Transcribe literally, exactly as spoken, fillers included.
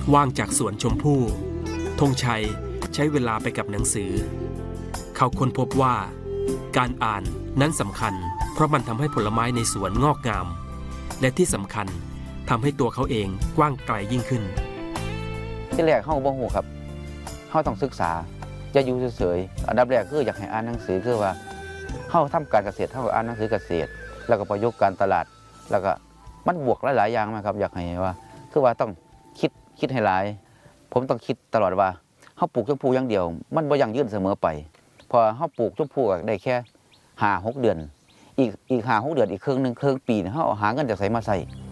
ว่างจากสวนชมพู่ธงชัยใช้เวลาไปกับหนังสือเขาค้นพบว่าการอ่านนั้นสำคัญเพราะมันทำให้ผลไม้ในสวนงอกงามและที่สำคัญทำให้ตัวเขาเองกว้างไกลยิ่งขึ้นที่แรกเฮาบ่ฮู้ครับเฮาต้องศึกษาจะอยู่เฉยๆอันดับแรกคืออยากให้อ่านหนังสือคือว่าเฮาทำการเกษตรเฮาอ่านหนังสือเกษตรแล้วก็ประยุกต์การตลาดแล้วก็มันบวกหลายๆอย่างนะครับอยากให้ว่าคือว่าต้องคิดคิดให้หลายผมต้องคิดตลอดว่าเฮาปลูกชมพู่อย่างเดียวมันบ่ยั่งยืนเสมอไปพอเฮาปลูกชมพู่ได้แค่ห้า หกเดือนอีกอีกห้า หกเดือนอีกครึ่งนึงครึ่งปีเฮาหาเงินจากไสมาใช้